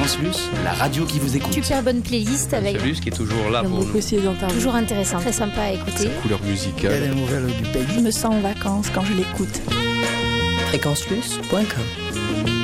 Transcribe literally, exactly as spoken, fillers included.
Fréquence Plus, la radio qui vous écoute. Super bonne playlist avec Plus qui est toujours là pour nous. Toujours intéressant, très sympa à écouter. Sa couleur musicale. Il y a des nouvelles du pays. Je me sens en vacances quand je l'écoute. fréquence plus point com